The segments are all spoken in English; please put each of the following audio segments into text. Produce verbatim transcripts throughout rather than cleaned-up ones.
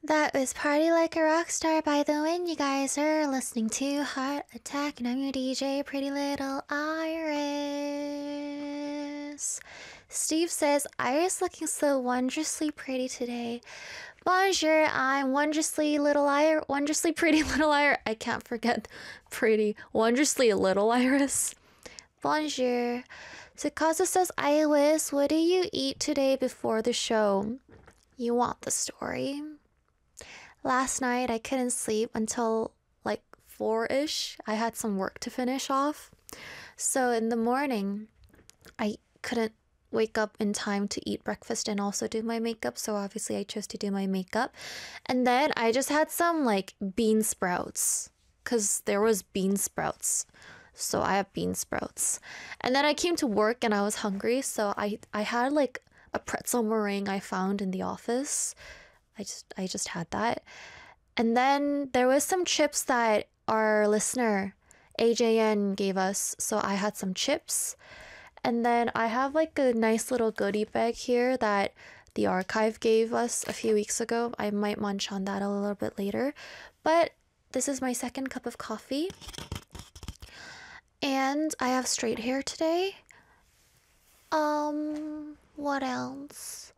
That was Party Like a Rock Star by The Wind. You guys are listening to Heart Attack, and I'm your D J, Pretty Little Iris. Steve says, Iris looking so wondrously pretty today. Bonjour, I'm wondrously little Iris, wondrously pretty little Iris. I can't forget pretty, wondrously little Iris. Bonjour. Sakasa says, Iris, what do you eat today before the show? You want the story? Last night I couldn't sleep until like four-ish. I had some work to finish off. So in the morning, I couldn't wake up in time to eat breakfast and also do my makeup. So obviously I chose to do my makeup. And then I just had some like bean sprouts because there was bean sprouts. So I have bean sprouts. And then I came to work and I was hungry. So I, I had like a pretzel meringue I found in the office. I just I just had that. And then there was some chips that our listener A J N gave us, so I had some chips. And then I have like a nice little goodie bag here that the archive gave us a few weeks ago. I might munch on that a little bit later. But this is my second cup of coffee. And I have straight hair today. Um, what else?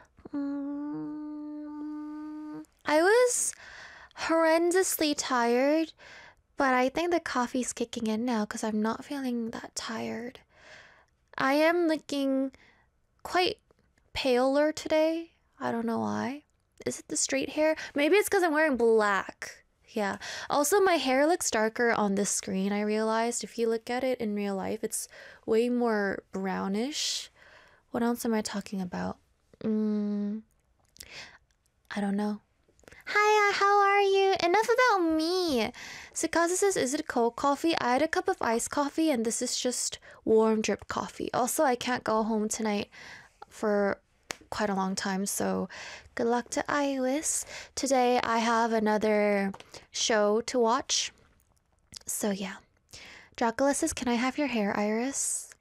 Mm, I was horrendously tired, but I think the coffee's kicking in now because I'm not feeling that tired. I am looking quite paler today. I don't know why. Is it the straight hair? Maybe it's because I'm wearing black. Yeah. Also, my hair looks darker on this screen, I realized. If you look at it in real life, it's way more brownish. What else am I talking about? Mm, I don't know. Hi, how are you? Enough about me. Sakaza says, is it cold coffee? I had a cup of iced coffee and this is just warm drip coffee. Also, I can't go home tonight for quite a long time, so good luck to Iris. Today I have another show to watch. So yeah. Dracula says, can I have your hair, Iris?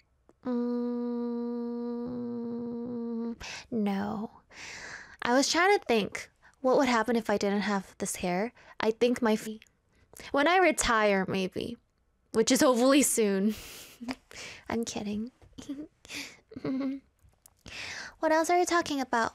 Mm, no. I was trying to think what would happen if I didn't have this hair. I think my f- when I retire, maybe, which is hopefully soon. I'm kidding. What else are you talking about?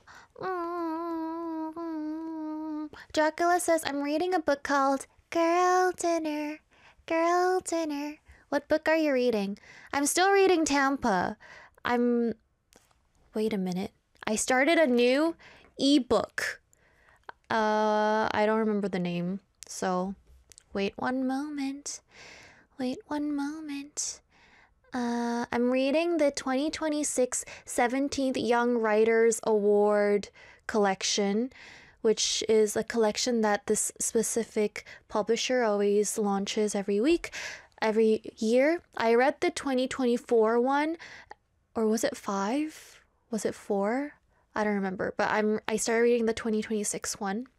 Mm-hmm. Dracula says, I'm reading a book called Girl Dinner. Girl Dinner. What book are you reading? I'm still reading Tampa. I'm... Wait a minute. I started a new ebook. Uh, I don't remember the name. So, wait one moment. Wait one moment. Uh, I'm reading the twenty twenty-six seventeenth Young Writers Award collection, which is a collection that this specific publisher always launches every week, every year. I read the twenty twenty-four one, or was it five? Was it four? I don't remember, but I'm I started reading the twenty twenty-six one.